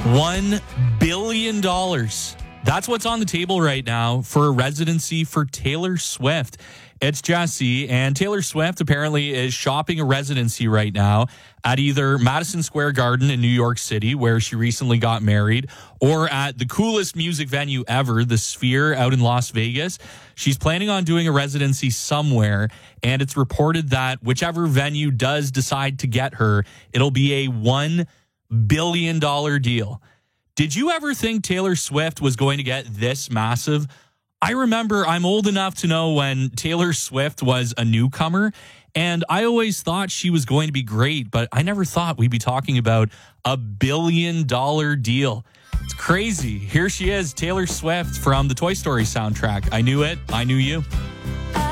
$1 billion. That's what's on the table right now for a residency for Taylor Swift. It's Jesse, and Taylor Swift apparently is shopping a residency right now at either Madison Square Garden in New York City, where she recently got married, or at the coolest music venue ever, the Sphere out in Las Vegas. She's planning on doing a residency somewhere, and it's reported that whichever venue does decide to get her, it'll be a $1 billion deal. Did you ever think Taylor Swift was going to get this massive? I remember, I'm old enough to know when Taylor Swift was a newcomer, and I always thought she was going to be great, but I never thought we'd be talking about $1 billion deal. It's crazy. Here she is, Taylor Swift from the Toy Story soundtrack. I Knew It, I Knew You.